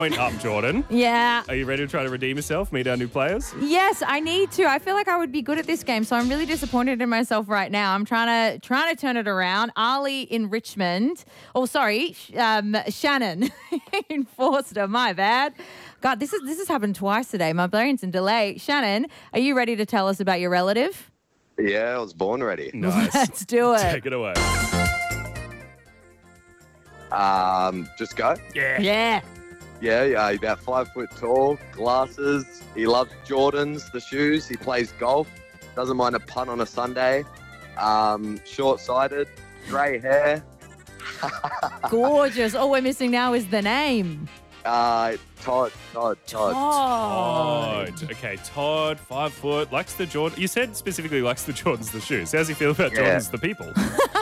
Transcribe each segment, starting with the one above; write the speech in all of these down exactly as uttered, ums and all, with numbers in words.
point up, Jordan. Yeah. Are you ready to try to redeem yourself, meet our new players? Yes, I need to. I feel like I would be good at this game, so I'm really disappointed in myself right now. I'm trying to trying to turn it around. Ali in Richmond. Oh, sorry, um, Shannon in Forster. My bad. God, this is this has happened twice today. My brain's in delay. Shannon, are you ready to tell us about your relative? Yeah, I was born ready. Nice. Let's do it. Take it away. Um, just go. Yeah. Yeah. Yeah, yeah, he's about five foot tall, glasses. He loves Jordans, the shoes. He plays golf. Doesn't mind a punt on a Sunday. Um, short-sighted, grey hair. Gorgeous. All we're missing now is the name. Uh, Todd, Todd, Todd. Oh. Todd. Okay, Todd, five foot, likes the Jordan. You said specifically likes the Jordans, the shoes. How's he feel about Yeah. Jordans, the people?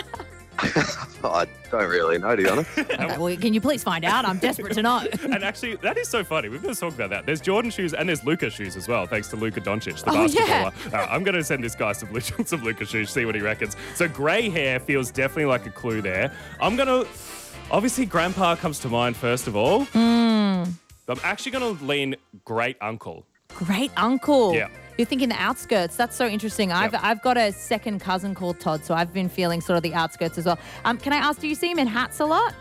I don't really know, to be honest. Okay, well, can you please find out? I'm desperate to know. And actually, that is so funny. We've got to talk about that. There's Jordan shoes and there's Luka shoes as well, thanks to Luka Doncic, the Oh, basketballer. Uh, I'm going to send this guy some, Luka- some Luka shoes, see what he reckons. So grey hair feels definitely like a clue there. I'm going to... Obviously, Grandpa comes to mind first of all. Mm. I'm actually going to lean great uncle. Great uncle. Yeah. You're thinking the outskirts. That's so interesting. I've Yep. I've got a second cousin called Todd, so I've been feeling sort of the outskirts as well. Um, can I ask, do you see him in hats a lot?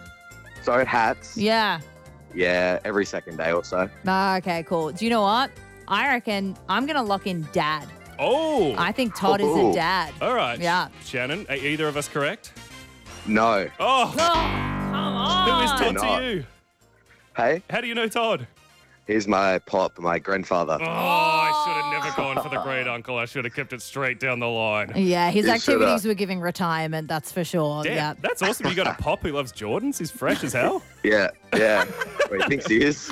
So hats. Yeah. Yeah, every second day or so. Ah, okay, cool. Do you know what? I reckon I'm going to lock in dad. Oh, I think Todd is a Ooh. dad. all right. Yeah. Shannon, are either of us correct? No. Oh, Oh, come on. who is Todd Not. to you? Hey, How do you know Todd? here's my pop, my grandfather. Oh, I should have never gone for the great uncle. I should have kept it straight down the line. Yeah, his You activities shoulda. were giving retirement, that's for sure. Damn, Yeah. that's awesome. You got a pop who loves Jordans. He's fresh as hell. Yeah, yeah. Well, he thinks he is.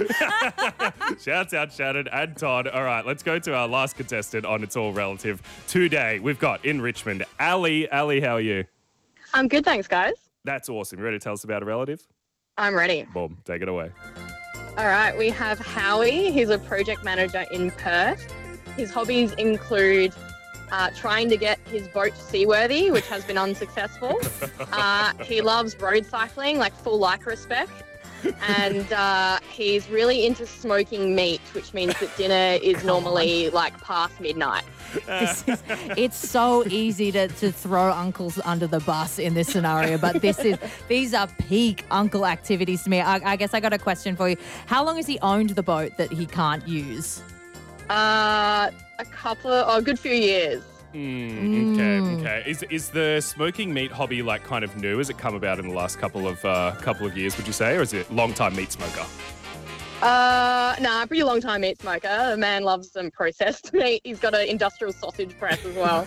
Shouts out Shannon and Todd. All right, let's go to our last contestant on It's All Relative. Today, we've got in Richmond, Ali. Ali, how are you? I'm good, thanks, guys. That's awesome. You ready to tell us about a relative? I'm ready. Boom, take it away. All right, we have Howie. He's a project manager in Perth. His hobbies include uh, trying to get his boat seaworthy, which has been unsuccessful. Uh, he loves road cycling, like full lycra spec. And uh, he's really into smoking meat, which means that dinner is normally like past midnight. This is, it's so easy to, to throw uncles under the bus in this scenario, but this is these are peak uncle activities to me. I, I guess I got a question for you. How long has he owned the boat that he can't use? Uh, a couple of, oh, a good few years. Mm, okay, Mm. okay. Is is the smoking meat hobby like kind of new? Has it come about in the last couple of uh, couple of years? Would you say, or is it long time meat smoker? Uh, nah, pretty long time meat smoker. The man loves some processed meat. He's got an industrial sausage press as well,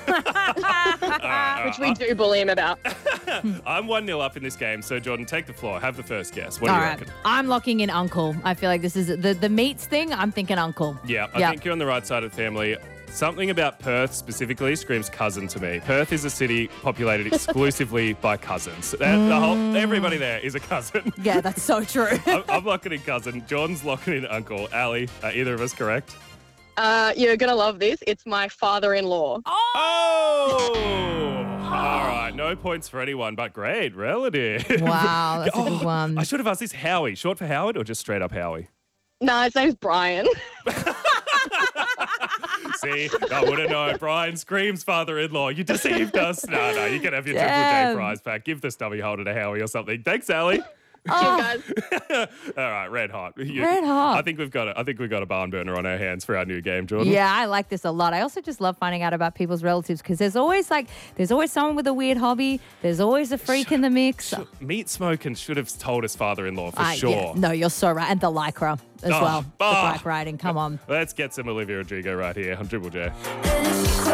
which we do bully him about. I'm one nil up in this game, so Jordan, take the floor. Have the first guess. What do All you right, reckon? I'm locking in uncle. I feel like this is the the meats thing. I'm thinking uncle. Yeah, I Yeah. think you're on the right side of the family. Something about Perth specifically screams cousin to me. Perth is a city populated exclusively by cousins. The, the whole, everybody there is a cousin. Yeah, that's so true. I'm, I'm locking in cousin. Jordan's locking in uncle. Ali, are either of us correct? Uh, you're gonna love this. It's my father-in-law. Oh! All right, no points for anyone, but great relative. Wow, that's a Oh, good one. I should have asked this Howie. Short for Howard or just straight up Howie? No, his name's Brian. See, I would have known. Brian screams father-in-law. You deceived us. No, no, you can have your Triple J Damn. prize back. Give the stubby holder to Howie or something. Thanks, Ali. Oh, You guys. All right, red hot. You- Red hot. I think we've got a, I think we've got a barn burner on our hands for our new game, Jordan. yeah, I like this a lot. I also just love finding out about people's relatives because there's always like, there's always someone with a weird hobby. There's always a freak in the mix. Meat smoking should have told his father-in-law for Uh, sure. yeah, no, you're so right. And the lycra as Oh, well. The oh. bike riding. Come on. Let's get some Olivia Rodrigo right here on Triple J. So